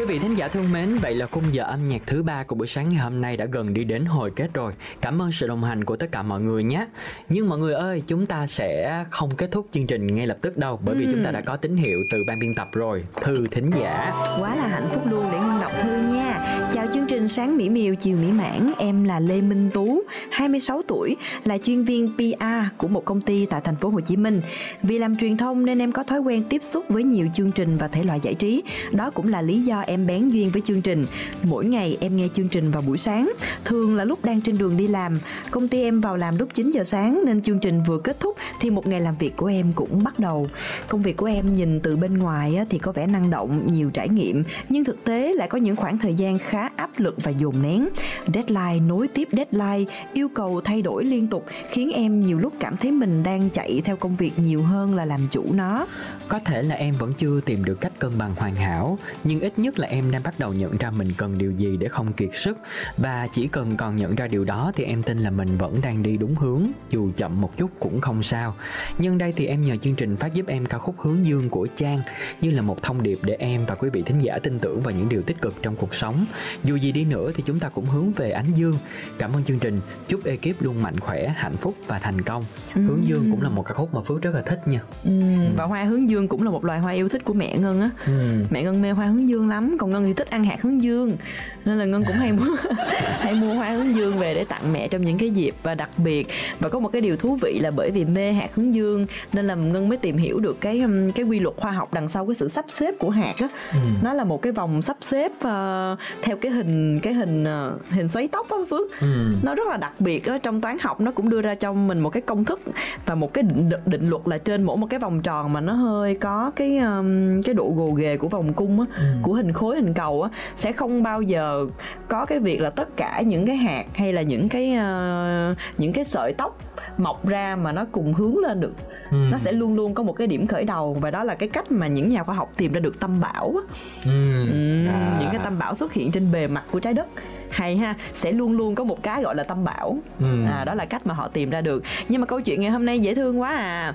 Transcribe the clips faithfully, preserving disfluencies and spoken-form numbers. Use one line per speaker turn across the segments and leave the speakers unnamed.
Quý vị thính giả thân mến, vậy là khung giờ âm nhạc thứ ba của buổi sáng ngày hôm nay đã gần đi đến hồi kết rồi. Cảm ơn sự đồng hành của tất cả mọi người nhé. Nhưng mọi người ơi, chúng ta sẽ không kết thúc chương trình ngay lập tức đâu, bởi vì ừ. chúng ta đã có tín hiệu từ ban biên tập rồi. Thư thính giả.
Quá là hạnh phúc luôn để Ngân đọc thư nha. Chào chương trình Sáng Mỹ Miều Chiều Mỹ Mãn. Em là Lê Minh Tú, hai mươi sáu tuổi, là chuyên viên pê e của một công ty tại thành phố Hồ Chí Minh. Vì làm truyền thông nên em có thói quen tiếp xúc với nhiều chương trình và thể loại giải trí. Đó cũng là lý do em bén duyên với chương trình. Mỗi ngày em nghe chương trình vào buổi sáng, thường là lúc đang trên đường đi làm. Công ty em vào làm lúc chín giờ sáng nên chương trình vừa kết thúc thì một ngày làm việc của em cũng bắt đầu. Công việc của em nhìn từ bên ngoài thì có vẻ năng động, nhiều trải nghiệm, nhưng thực tế lại có những khoảng thời gian khá áp lực và dồn nén. Deadline nối tiếp deadline, yêu cầu thay đổi liên tục khiến em nhiều lúc cảm thấy mình đang chạy theo công việc nhiều hơn là làm chủ nó.
Có thể là em vẫn chưa tìm được cách cân bằng hoàn hảo, nhưng ít nhất là em đang bắt đầu nhận ra mình cần điều gì để không kiệt sức. Và chỉ cần còn nhận ra điều đó thì em tin là mình vẫn đang đi đúng hướng, dù chậm một chút cũng không sao. Nhân đây thì em nhờ chương trình phát giúp em ca khúc Hướng Dương của Trang như là một thông điệp để em và quý vị thính giả tin tưởng vào những điều tích cực trong cuộc sống. Dù gì đi nữa thì chúng ta cũng hướng về ánh dương. Cảm ơn chương trình, chúc ekip luôn mạnh khỏe, hạnh phúc và thành công. ừ. Hướng Dương cũng là một ca khúc mà Phước rất là thích nha.
ừ. Và hoa hướng dương cũng là một loài hoa yêu thích của mẹ Ngân á. ừ. Mẹ Ngân mê hoa hướng dương lắm, còn Ngân thì thích ăn hạt hướng dương nên là Ngân cũng hay mua hay mua hoa hướng dương về để tặng mẹ trong những cái dịp và đặc biệt. Và có một cái điều thú vị là bởi vì mê hạt hướng dương nên là Ngân mới tìm hiểu được cái cái quy luật khoa học đằng sau cái sự sắp xếp của hạt á. ừ. Nó là một cái vòng sắp xếp uh, theo cái hình cái hình uh, hình xoáy tóc á Phước. ừ. Nó rất là đặc biệt á, trong toán học nó cũng đưa ra cho mình một cái công thức và một cái định, định luật là trên mỗi một cái vòng tròn mà nó hơi có cái um, cái độ gồ ghề của vòng cung á, ừ. của hình khối hình cầu á, sẽ không bao giờ có cái việc là tất cả những cái hạt hay là những cái uh, những cái sợi tóc mọc ra mà nó cùng hướng lên được. ừ. Nó sẽ luôn luôn có một cái điểm khởi đầu, và đó là cái cách mà những nhà khoa học tìm ra được tâm bão á. ừ. Ừ, à. Những cái tâm bão xuất hiện trên bề mặt của trái đất hay ha, sẽ luôn luôn có một cái gọi là tâm bão. ừ. À, đó là cách mà họ tìm ra được. Nhưng mà câu chuyện ngày hôm nay dễ thương quá à.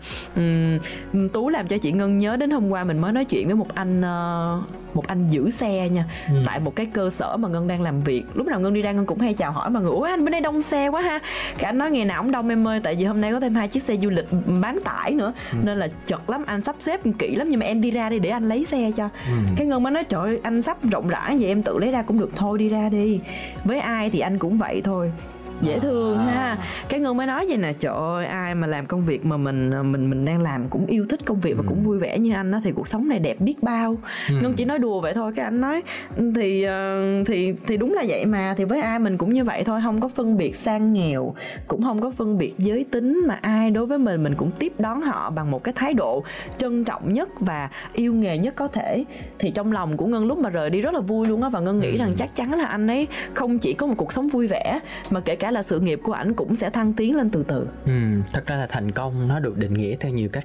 uhm, Tú làm cho chị Ngân nhớ đến hôm qua mình mới nói chuyện với một anh uh, một anh giữ xe nha. ừ. Tại một cái cơ sở mà Ngân đang làm việc. Lúc nào Ngân đi ra Ngân cũng hay chào hỏi mọi người: ủa anh bên đây đông xe quá ha. Cái anh nói ngày nào cũng đông em ơi, tại vì hôm nay có thêm hai chiếc xe du lịch bán tải nữa. ừ. Nên là chật lắm, anh sắp xếp kỹ lắm, nhưng mà em đi ra đi để anh lấy xe cho. ừ. Cái Ngân mới nói trời ơi, anh sắp rộng rãi vậy em tự lấy ra cũng được, thôi đi ra đi. Với ai thì anh cũng vậy thôi, dễ thương à. ha. Cái Ngân mới nói vậy nè: trời ơi, ai mà làm công việc mà mình mình mình đang làm cũng yêu thích công việc và ừ. cũng vui vẻ như anh á thì cuộc sống này đẹp biết bao. ừ. Ngân chỉ nói đùa vậy thôi. Cái anh nói thì thì thì đúng là vậy mà, thì với ai mình cũng như vậy thôi, không có phân biệt sang nghèo, cũng không có phân biệt giới tính, mà ai đối với mình mình cũng tiếp đón họ bằng một cái thái độ trân trọng nhất và yêu nghề nhất có thể. Thì trong lòng của Ngân lúc mà rời đi rất là vui luôn á, và Ngân nghĩ ừ. rằng chắc chắn là anh ấy không chỉ có một cuộc sống vui vẻ mà kể cả là sự nghiệp của ảnh cũng sẽ thăng tiến lên từ từ.
Ừ, thật ra là thành công nó được định nghĩa theo nhiều cách